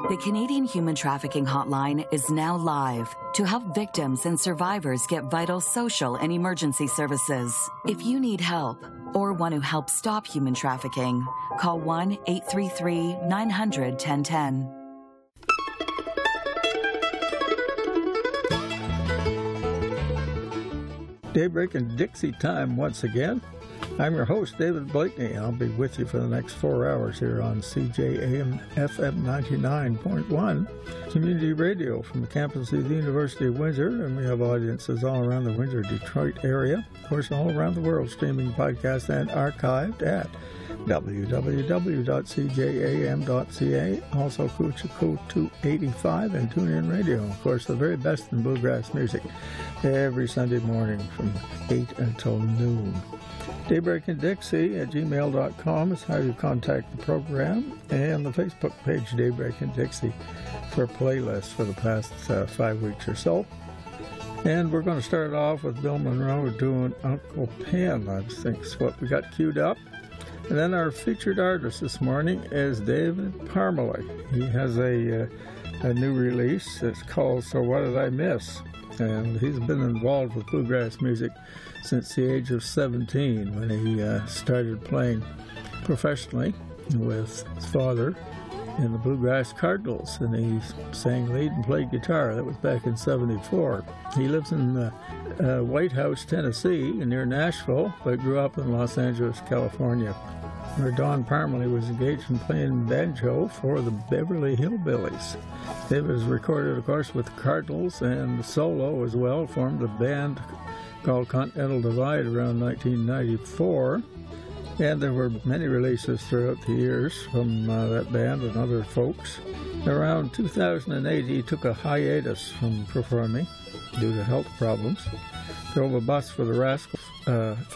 The Canadian Human Trafficking Hotline is now live to help victims and survivors get vital social and emergency services. If you need help or want to help stop human trafficking, call 1-833-900-1010. Daybreak and Dixie time once again. I'm your host, David Blakeney. I'll be with you for the next 4 hours here on CJAM FM 99.1, community radio from the campus of the University of Windsor, and we have audiences all around the Windsor, Detroit area, of course, all around the world, streaming podcast and archived at www.cjam.ca, also Kuchiko 285 and TuneIn Radio. Of course, the very best in bluegrass music every Sunday morning from 8 until noon. Daybreak and Dixie at gmail.com is how you contact the program, and the Facebook page Daybreak and Dixie for a playlist for the past 5 weeks or so. And we're going to start off with Bill Monroe doing Uncle Pen, I think is what we got queued up. And then our featured artist this morning is David Parmalee. He has a new release. It's called So What Did I Miss? And he's been involved with bluegrass music since the age of 17 when he started playing professionally with his father in the Bluegrass Cardinals, and he sang lead and played guitar. That was back in 74. He lives in White House, Tennessee, near Nashville, but grew up in Los Angeles, California, where Don Parmalee was engaged in playing banjo for the Beverly Hillbillies. David was recorded, of course, with the Cardinals, and solo as well, formed a band called Continental Divide around 1994. And there were many releases throughout the years from that band and other folks. Around 2008, he took a hiatus from performing due to health problems. Drove a bus for the Rascals